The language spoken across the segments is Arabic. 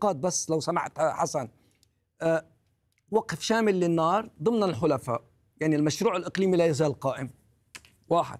نقاط بس لو سمحت حسن. وقف شامل للنار ضمن الحلفاء، يعني المشروع الإقليمي لا يزال قائم. واحد،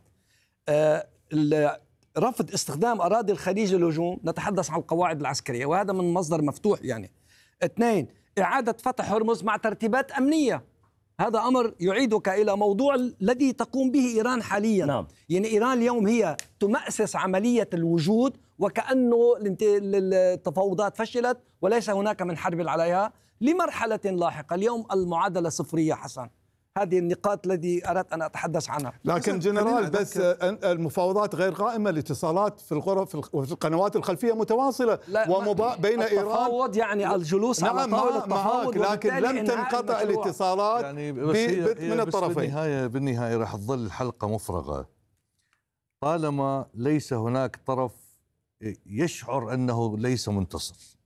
رفض استخدام أراضي الخليج للهجوم، نتحدث عن القواعد العسكرية وهذا من مصدر مفتوح يعني. اثنين، إعادة فتح هرمز مع ترتيبات أمنية، هذا أمر يعيدك إلى موضوع الذي تقوم به إيران حاليا. نعم. يعني إيران اليوم هي تمأسس عملية الوجود وكأنه التفاوضات فشلت وليس هناك من حرب عليها لمرحلة لاحقة. اليوم المعادلة صفرية حسن. هذه النقاط التي أردت أن أتحدث عنها. لكن جنرال بس المفاوضات غير قائمة، الاتصالات في الغرف وفي القنوات الخلفية متواصلة بين إيران. التفاوض يعني الجلوس على طاولة التفاوض، لكن لم تنقطع الاتصالات يعني من الطرفين. بالنهاية راح تظل الحلقة مفرغة طالما ليس هناك طرف يشعر أنه ليس منتصر.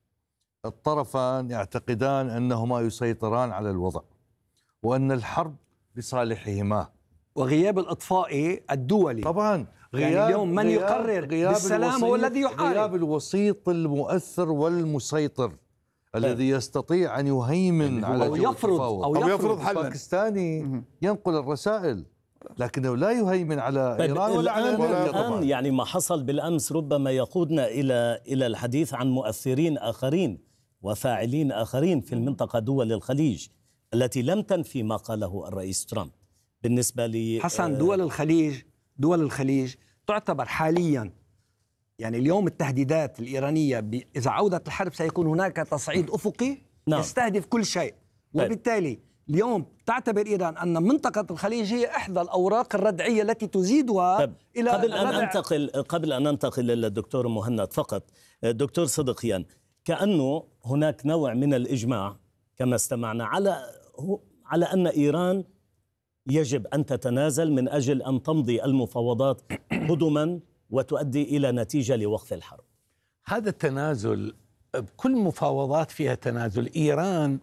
الطرفان يعتقدان أنهما يسيطران على الوضع وأن الحرب لصالحهما، وغياب الإطفاء الدولي طبعا. يعني اليوم من يقرر بالسلام هو الذي يحارب. غياب الوسيط المؤثر والمسيطر الذي يستطيع أن يهيمن على أو يفرض حل. الباكستاني ينقل الرسائل لكنه لا يهيمن على إيران ولا على الآن يعني ما حصل بالأمس ربما يقودنا إلى الحديث عن مؤثرين آخرين وفاعلين آخرين في المنطقة، دول الخليج التي لم تنفي ما قاله الرئيس ترامب. بالنسبة لي حسن، دول الخليج تعتبر حاليا، يعني اليوم التهديدات الإيرانية إذا عودت الحرب سيكون هناك تصعيد أفقي يستهدف كل شيء. وبالتالي اليوم تعتبر إيران أن منطقة الخليج هي إحدى الأوراق الردعية التي تزيدها إلى قبل أن ننتقل للدكتور مهند فقط، دكتور صدقيان، كأنه هناك نوع من الإجماع كما استمعنا على أن إيران يجب أن تتنازل من أجل أن تمضي المفاوضات قدما وتؤدي إلى نتيجة لوقف الحرب. هذا التنازل، كل مفاوضات فيها تنازل. إيران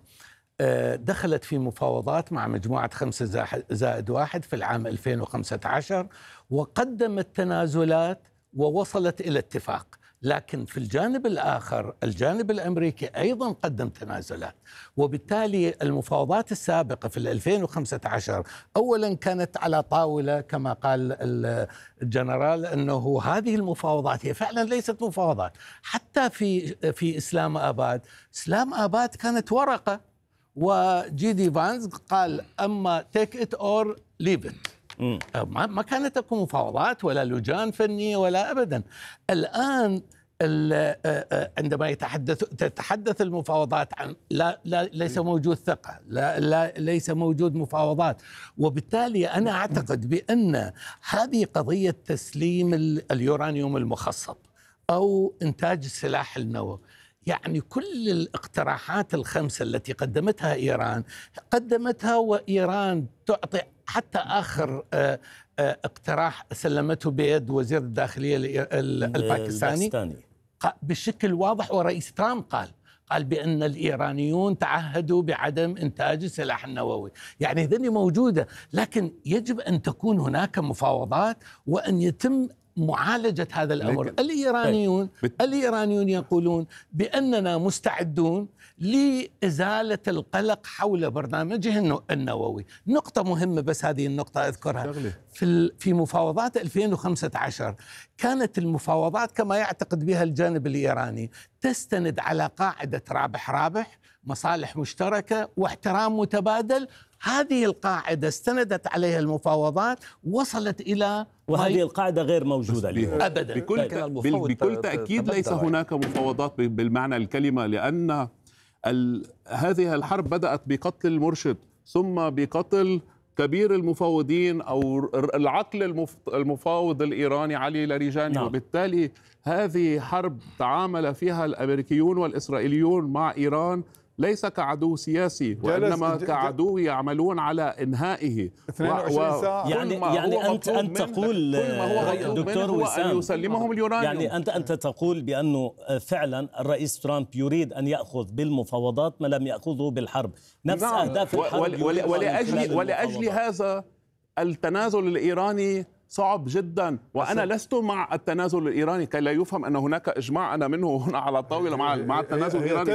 دخلت في مفاوضات مع مجموعة 5+1 في العام 2015 وقدمت تنازلات ووصلت إلى اتفاق، لكن في الجانب الآخر الجانب الأمريكي أيضا قدم تنازلات. وبالتالي المفاوضات السابقة في 2015 أولا كانت على طاولة كما قال الجنرال أنه هذه المفاوضات هي فعلا ليست مفاوضات. حتى في إسلام آباد كانت ورقة وجي دي فانز قال أما take it or leave it. ما كانت تكون مفاوضات ولا لجان فنية ولا أبدا. الآن عندما تتحدث المفاوضات عن ليس موجود ثقة، ليس موجود مفاوضات. وبالتالي أنا أعتقد بأن هذه قضية تسليم اليورانيوم المخصب أو إنتاج السلاح النووي، يعني كل الاقتراحات الخمسة التي قدمتها إيران قدمتها وإيران تعطي. حتى آخر اقتراح سلمته بيد وزير الداخلية الباكستاني بشكل واضح، ورئيس ترامب قال بأن الإيرانيون تعهدوا بعدم إنتاج السلاح النووي. يعني هذه موجودة، لكن يجب أن تكون هناك مفاوضات وأن يتم معالجة هذا الأمر. الإيرانيون يقولون بأننا مستعدون لإزالة القلق حول برنامجه النووي. نقطة مهمة بس هذه النقطة أذكرها. في مفاوضات 2015 كانت المفاوضات كما يعتقد بها الجانب الإيراني تستند على قاعدة رابح مصالح مشتركة واحترام متبادل. هذه القاعدة استندت عليها المفاوضات، وصلت إلى وهذه القاعدة غير موجودة اليوم أبدا. بكل تأكيد ليس هناك مفاوضات بالمعنى الكلمة، لأن هذه الحرب بدأت بقتل المرشد ثم بقتل كبير المفاوضين أو العقل المفاوض الإيراني علي لاريجاني. وبالتالي هذه حرب تعامل فيها الأمريكيون والإسرائيليون مع إيران ليس كعدو سياسي وإنما كعدو يعملون على إنهائه. 22 ساعة. يعني أنت تقول دكتور وسام أن يسلمهم اليورانيوم. يعني أنت تقول بأنه فعلا الرئيس ترامب يريد أن يأخذ بالمفاوضات ما لم يأخذه بالحرب، نفس أهداف الحرب. ولأجل هذا التنازل الإيراني صعب جدا، وأنا لست مع التنازل الإيراني كي لا يفهم أن هناك إجماع أنا منه هنا على الطاولة مع التنازل الإيراني.